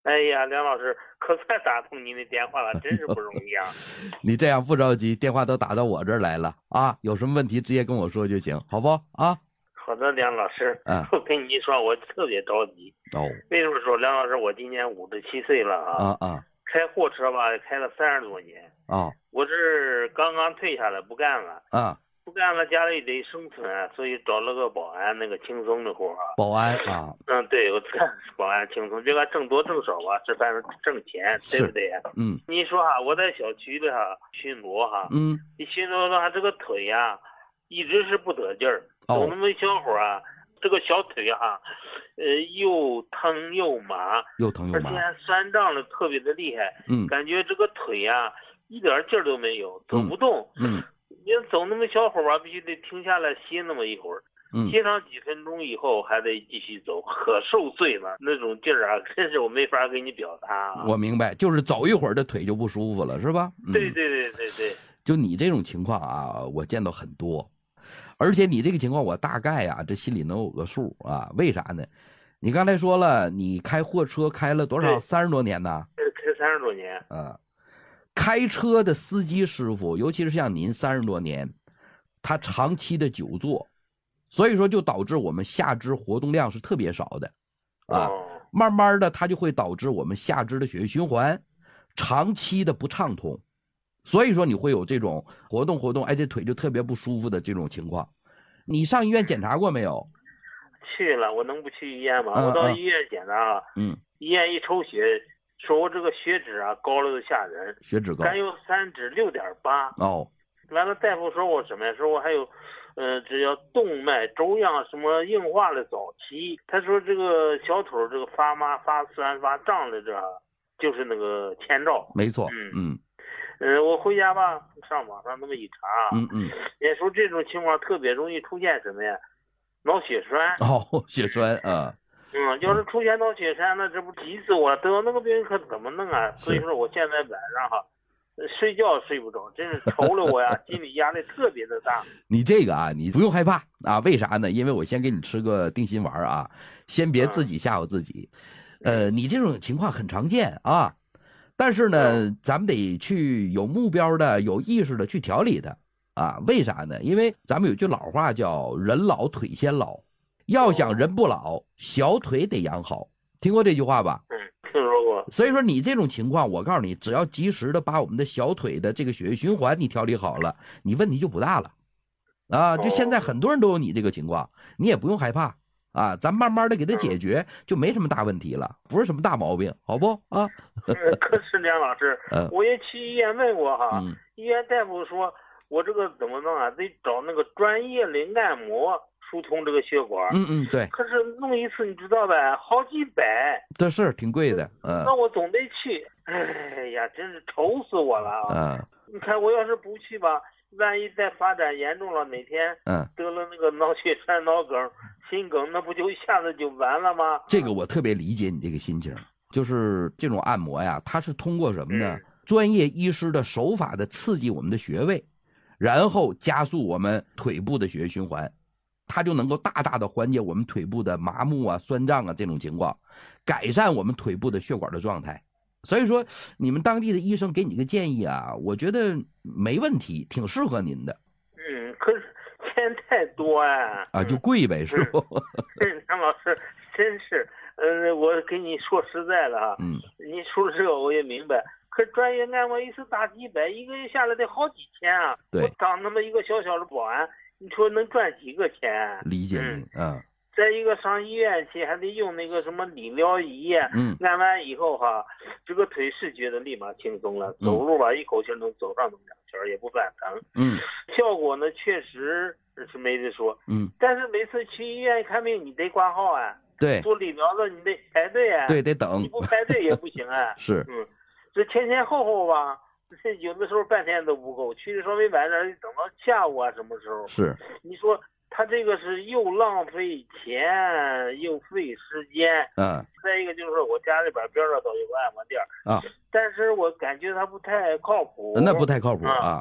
哎呀，梁老师，可算打通您的电话了，真是不容易啊！ 你这样不着急，电话都打到我这儿来了啊，有什么问题直接跟我说就行，好不啊？ 好的，梁老师， 嗯， 我跟你说，我特别着急。 哦， 为什么说梁老师？我今年57岁了啊，开货车吧，开了30多年。我这刚刚退下来，不干了。不干了，家里得生存啊，所以找了个保安，那个轻松的活啊。 保安啊。 对，我干保安轻松，这个挣多挣少吧，这反正挣钱，对不对？你说哈，我在小区里哈巡逻哈，你巡逻的话，这个腿呀，一直是不得劲儿。走那么一小会儿啊，这个小腿哈，又疼又麻，而且还酸胀的特别的厉害。感觉这个腿呀，一点劲儿都没有，走不动。你走那么小会儿吧，必须得停下来歇那么一会儿。歇上几分钟以后还得继续走，可受罪了，那种劲儿啊，真是我没法给你表达。 我明白，就是走一会儿这腿就不舒服了，是吧？ 对。 就你这种情况啊，我见到很多，而且你这个情况我大概啊，这心里能有个数啊。为啥呢？你刚才说了，你开货车开了多少？30多年呢？ 开30多年。 开车的司机师傅，尤其是像您30多年，他长期的久坐，所以说就导致我们下肢活动量是特别少的，慢慢的它就会导致我们下肢的血液循环长期的不畅通，所以说你会有这种活动，哎，这腿就特别不舒服的这种情况。你上医院检查过没有？ 去了，我能不去医院吗？我到医院检查，医院一抽血。说我这个血脂啊高了的吓人， 血脂高， 甘油三酯6.8。完了大夫说我什么呀？说我还有，只要动脉粥样什么硬化的早期。他说这个小腿这个发麻、发酸、发胀的这，就是那个前兆。 没错。 我回家吧，上网上那么一查，也说这种情况特别容易出现什么呀？脑血栓。 血栓啊。 要是出现脑血栓，那这不急死我了！得那个病可怎么弄啊？所以说我现在晚上哈，睡觉睡不着，真是愁了我呀，心理压力特别的大。 你这个啊，你不用害怕啊，为啥呢？因为我先给你吃个定心丸啊，先别自己吓唬自己。你这种情况很常见啊，但是呢，咱们得去有目标的、有意识的去调理它啊。为啥呢？因为咱们有句老话叫"人老腿先老"。要想人不老，小腿得养好，听过这句话吧？ 听说过。 所以说你这种情况，我告诉你，只要及时的把我们的小腿的这个血液循环你调理好了，你问题就不大了啊。就现在很多人都有你这个情况，你也不用害怕啊，咱慢慢的给它解决，就没什么大问题了，不是什么大毛病，好不啊？ 可是梁老师，我也去医院问过哈，医院大夫说我这个怎么弄啊？得找那个专业的按摩疏通这个血管。 对。 可是弄一次你知道呗，好几百。 这是挺贵的。 那我总得去。哎呀，真是愁死我了啊！你看我要是不去吧，万一再发展严重了，哪天得了那个脑血栓、脑梗、心梗，那不就一下子就完了吗？ 这个我特别理解你这个心情，就是这种按摩呀，它是通过什么呢？专业医师的手法的刺激我们的穴位，然后加速我们腿部的血液循环。它就能够大大的缓解我们腿部的麻木啊、酸胀啊这种情况，改善我们腿部的血管的状态。所以说，你们当地的医生给你个建议啊，我觉得没问题，挺适合您的。 可是钱太多啊。 就贵呗，是不？ 张老师，真是，我跟你说实在的啊，你说这个我也明白。可专业按摩一次大几百，一个月下来得好几千啊。 对。 我当那么一个小小的保安，你说能赚几个钱？ 理解您。 再一个上医院去还得用那个什么理疗仪，按完以后哈，这个腿是觉得立马轻松了，走路吧一口气能走上那么2圈，也不犯疼。效果呢确实是没得说。但是每次去医院看病你得挂号啊。 对。 做理疗的你得排队啊。 对，得等。 你不排队也不行啊。 是。 这前后吧，有的时候半天都不够，去的稍微晚点，等到下午啊什么时候？ 是。 你说他这个是又浪费钱又费时间。再一个就是我家里边上倒有个按摩店但是我感觉它不太靠谱。 那不太靠谱啊。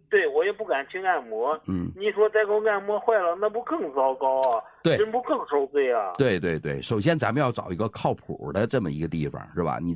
对，我也不敢去按摩。你说再给我按摩坏了，那不更糟糕啊？ 对， 人不更受罪啊？ 对对对，首先咱们要找一个靠谱的这么一个地方，是吧？你